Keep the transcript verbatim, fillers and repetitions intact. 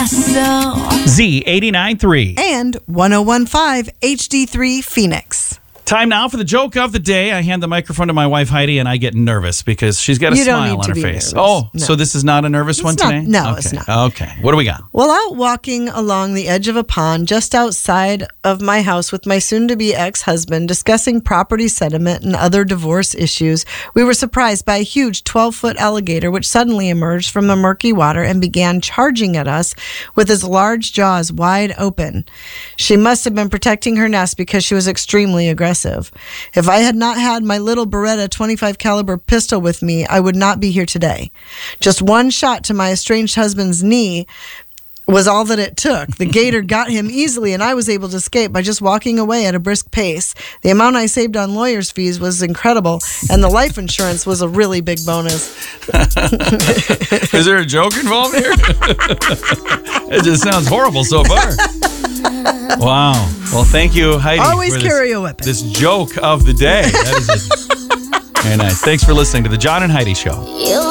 Paso. Z eighty-nine point three. And one oh one point five H D three Phoenix. Time now for the joke of the day. I hand the microphone to my wife, Heidi, and I get nervous because she's got a You don't smile need on to her be face. nervous. Oh, No. so this is not a nervous It's one not- today? no, okay. it's not. Okay. What do we got? Well, out walking along the edge of a pond just outside of my house with my soon-to-be ex-husband discussing property settlement and other divorce issues, we were surprised by a huge twelve-foot alligator which suddenly emerged from the murky water and began charging at us with his large jaws wide open. She must have been protecting her nest because she was extremely aggressive. If I had not had my little Beretta twenty-five caliber pistol with me, I would not be here today. Just one shot to my estranged husband's knee was all that it took. The gator got him easily, and I was able to escape by just walking away at a brisk pace. The amount I saved on lawyers' fees was incredible, and the life insurance was a really big bonus. Is there a joke involved here? It just sounds horrible so far. Wow. Well, thank you, Heidi. Always for carry this, a weapon. This joke of the day. That is a, very nice. Thanks for listening to the John and Heidi Show. You